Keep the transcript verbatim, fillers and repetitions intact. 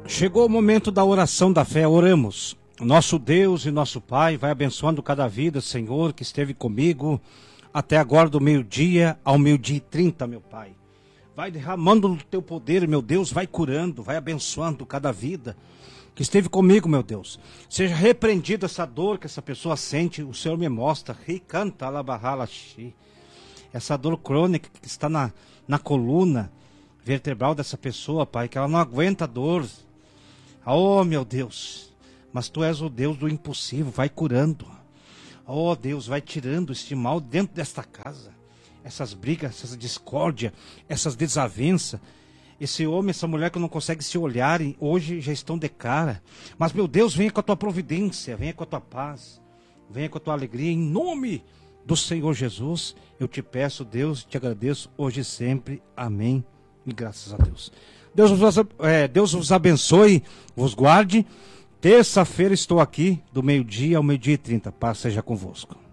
Chegou o momento da oração da fé, oramos. Nosso Deus e nosso Pai, vai abençoando cada vida, Senhor, que esteve comigo até agora do meio-dia ao meio-dia e trinta, meu Pai. Vai derramando o teu poder, meu Deus, vai curando, vai abençoando cada vida que esteve comigo, meu Deus. Seja repreendida essa dor que essa pessoa sente, o Senhor me mostra. Essa dor crônica que está na, na coluna vertebral dessa pessoa, Pai, que ela não aguenta a dor. Oh, meu Deus, mas Tu és o Deus do impossível, vai curando. Oh, Deus, vai tirando este mal dentro desta casa. Essas brigas, essas discórdias, essas desavenças. Esse homem, essa mulher que não consegue se olhar, hoje já estão de cara. Mas, meu Deus, venha com a Tua providência, venha com a Tua paz, venha com a Tua alegria, em nome do Senhor Jesus. Eu te peço, Deus, te agradeço hoje e sempre. Amém. E graças a Deus. Deus vos, é, Deus vos abençoe, vos guarde. Terça-feira estou aqui, do meio-dia ao meio-dia e trinta. Paz seja convosco.